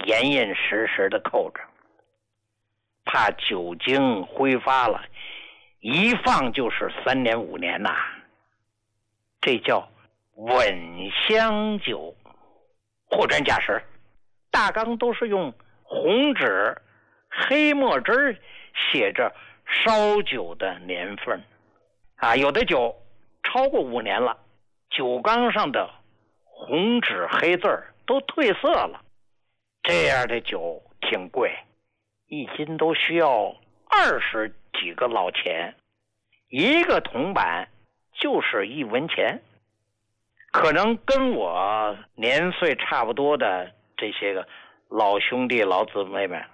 严严实实的扣着，怕酒精挥发了，一放就是3年5年呐。这叫稳香酒，货真价实。大纲都是用红纸黑墨汁写着烧酒的年份有的酒超过5年了，酒缸上的红纸黑字都褪色了。这样的酒挺贵，1斤都需要20几个老钱，1个铜板就是1文钱。可能跟我年岁差不多的这些个老兄弟老姊妹们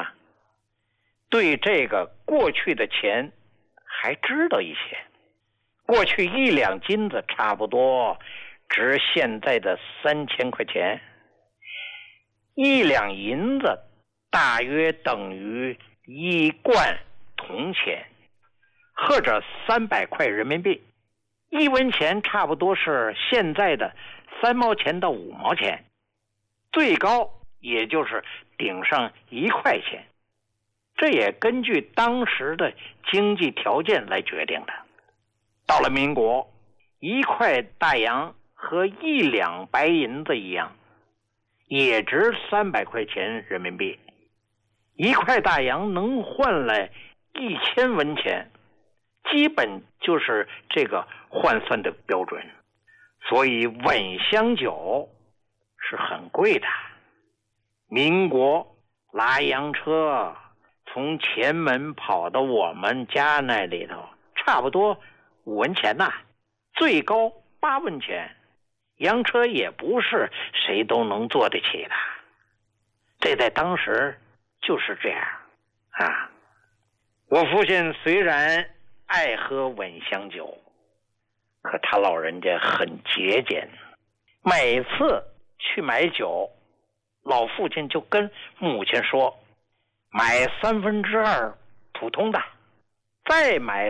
对这个过去的钱还知道一些。过去1两金子差不多值现在的3000块钱，1两银子大约等于1贯铜钱，或者300块人民币。1文钱差不多是现在的3毛钱到5毛钱，最高也就是顶上1块钱。这也根据当时的经济条件来决定的。到了民国，1块大洋和1两白银子一样，也值300块钱人民币。1块大洋能换来1000文钱，基本就是这个换算的标准。所以稳香酒是很贵的。民国拉洋车从前门跑到我们家那里头，差不多5文钱最高8文钱。洋车也不是谁都能坐得起的，这在当时就是这样我父亲虽然爱喝稳香酒，可他老人家很节俭。每次去买酒，老父亲就跟母亲说，买2/3普通的，再买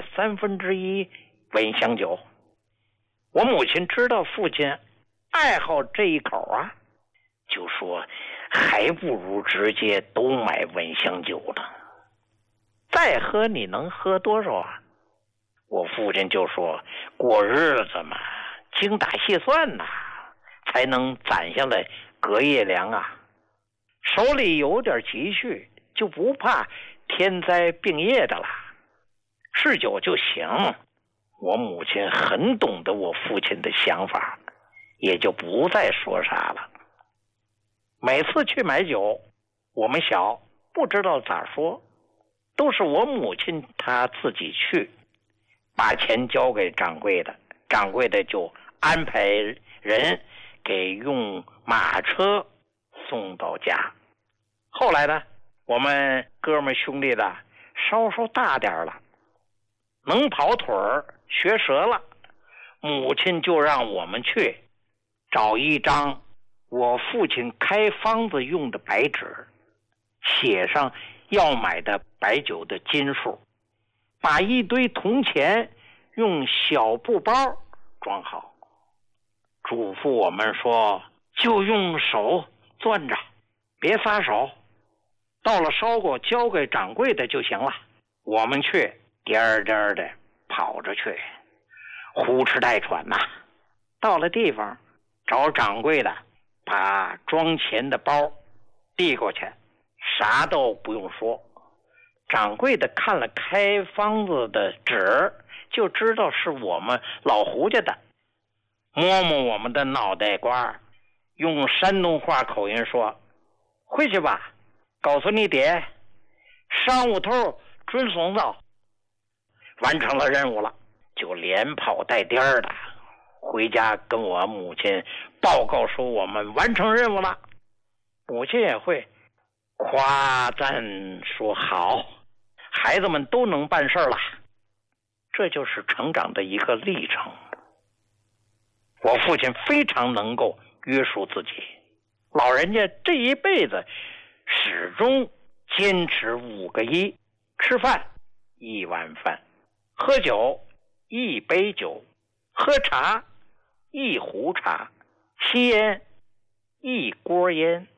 1/3稳香酒。我母亲知道父亲爱好这一口就说还不如直接都买稳香酒呢，再喝你能喝多少我父亲就说，过日子嘛，精打细算才能攒下来隔夜粮手里有点积蓄，就不怕天灾病业的了，是酒就行。我母亲很懂得我父亲的想法，也就不再说啥了。每次去买酒，我们小不知道咋说，都是我母亲她自己去，把钱交给掌柜的，掌柜的就安排人给用马车送到家。后来呢，我们哥们兄弟的稍稍大点了，能跑腿儿学舌了，母亲就让我们去找一张我父亲开方子用的白纸，写上要买的白酒的斤数，把一堆铜钱用小布包装好，嘱咐我们说，就用手攥着，别撒手，到了烧锅交给掌柜的就行了。我们去颠颠的跑着去，呼哧带喘到了地方，找掌柜的，把装钱的包递过去，啥都不用说。掌柜的看了开方子的纸，就知道是我们老胡家的，摸摸我们的脑袋瓜，用山东话口音说，回去吧，告诉你爹，上午头准送到。完成了任务了，就连跑带颠的回家跟我母亲报告说我们完成任务了。母亲也会夸赞说好，孩子们都能办事了。这就是成长的一个历程。我父亲非常能够约束自己，老人家这一辈子始终坚持5个1，吃饭1碗饭，喝酒1杯酒，喝茶1壶茶，吸烟1锅烟。